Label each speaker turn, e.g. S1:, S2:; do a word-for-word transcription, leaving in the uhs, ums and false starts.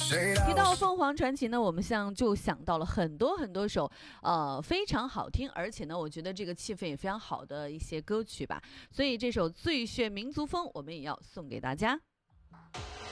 S1: 提到凤凰传奇呢，我们像就想到了很多很多首呃非常好听，而且呢我觉得这个气氛也非常好的一些歌曲吧，所以这首《最炫民族风》我们也要送给大家。